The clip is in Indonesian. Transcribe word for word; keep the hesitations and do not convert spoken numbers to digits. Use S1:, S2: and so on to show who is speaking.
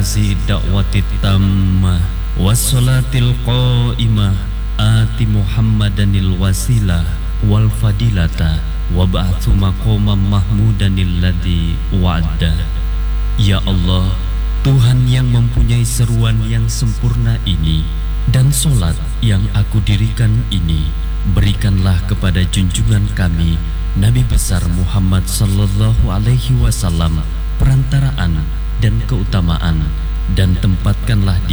S1: hazi da'watit tammah wassalatil qa'imah ati Muhammadanil wasilah wal fadilata wa ba'athu maqamam mahmudanil ladzi wa'ada. Ya Allah, Tuhan yang mempunyai seruan yang sempurna ini dan solat yang aku dirikan ini, berikanlah kepada junjungan kami Nabi besar Muhammad sallallahu alaihi wasallam perantaraan dan keutamaan, dan tempatkanlah